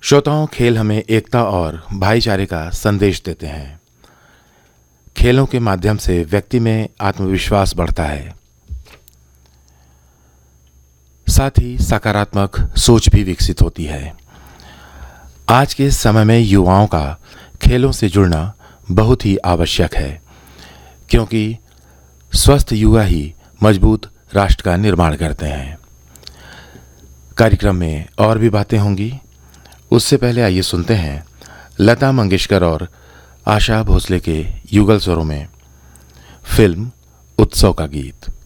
श्रोताओं, खेल हमें एकता और भाईचारे का संदेश देते हैं। खेलों के माध्यम से व्यक्ति में आत्मविश्वास बढ़ता है, साथ ही सकारात्मक सोच भी विकसित होती है। आज के समय में युवाओं का खेलों से जुड़ना बहुत ही आवश्यक है, क्योंकि स्वस्थ युवा ही मजबूत राष्ट्र का निर्माण करते हैं। कार्यक्रम में और भी बातें होंगी, उससे पहले आइए सुनते हैं लता मंगेशकर और आशा भोसले के युगल स्वरों में फिल्म उत्सव का गीत।